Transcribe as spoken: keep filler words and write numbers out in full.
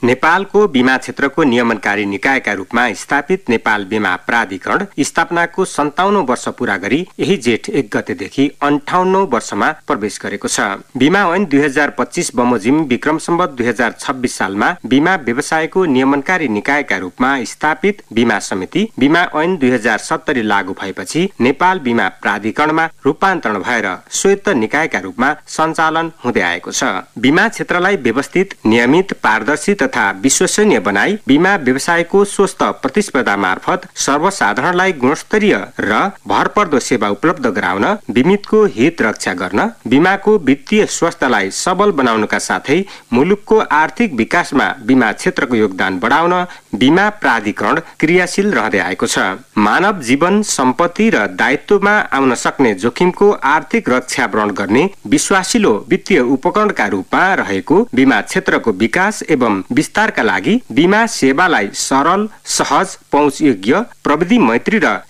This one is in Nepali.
नेपालको बीमा क्षेत्रको नियमनकारी निकायका रूपमा स्थापित नेपाल बीमा प्राधिकरण स्थापनाको सन्ताउन्न वर्ष पूरा गरी यही जेठ एक गतेदेखि अन्ठाउन्न वर्षमा प्रवेश गरेको छ। बीमा ऐन दुई हजार पच्चीस बमोजिम विक्रम सम्वत दुई हजार छब्बीस सालमा बीमा व्यवसायको नियमनकारी निकायका रूपमा स्थापित बीमा समिति बीमा ऐन दुई हजार सत्तरी लागू भएपछि नेपाल बीमा प्राधिकरणमा रूपान्तरण भएर स्वायत्त निकायका रूपमा सञ्चालन हुँदै आएको छ। बीमा क्षेत्रलाई व्यवस्थित, नियमित, पारदर्शी तथा विश्वसनीय बनाई बीमा व्यवसायको स्वस्थ प्रतिस्पर्धा मार्फत सर्वसाधारणलाई गुणस्तरीय र भरपर्दो सेवा उपलब्ध गराउन, बीमितको हित रक्षा गर्न, बीमाको वित्तीय स्वास्थ्यलाई सबल बनाउनका साथै मुलुकको आर्थिक विकासमा बीमा क्षेत्रको योगदान बढाउन बीमा प्राधिकरण क्रियाशील रहँदै आएको छ। मानव जीवन, सम्पत्ति र दायित्वमा आउन सक्ने जोखिमको आर्थिक रक्षा वहन गर्ने विश्वासिलो वित्तीय उपकरणका रूपमा रहेको बीमा क्षेत्रको विकास एवं विस्तारका लागि बीमा सेवालाई सरल, सहज, पहुँचयोग्य, प्रविधि मैत्री र